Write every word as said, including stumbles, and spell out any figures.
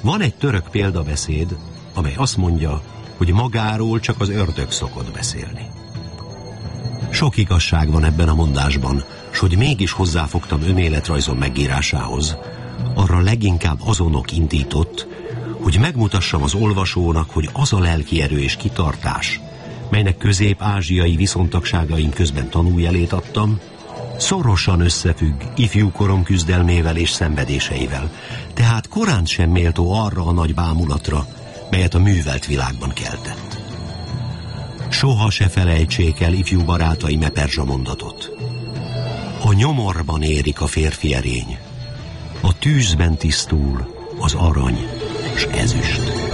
Van egy török példabeszéd, amely azt mondja, hogy magáról csak az ördög szokott beszélni. Sok igazság van ebben a mondásban, s hogy mégis hozzáfogtam önéletrajzom megírásához, arra leginkább azonok indított, hogy megmutassam az olvasónak, hogy az a lelkierő és kitartás, melynek közép-ázsiai viszontagságaim közben tanújelét adtam, szorosan összefügg ifjúkorom küzdelmével és szenvedéseivel, tehát korán sem méltó arra a nagy bámulatra, melyet a művelt világban keltett. Soha se felejtsék el, ifjú barátaim, e perzsa mondatot. A nyomorban érik a férfi erény, a tűzben tisztul az arany s ezüst.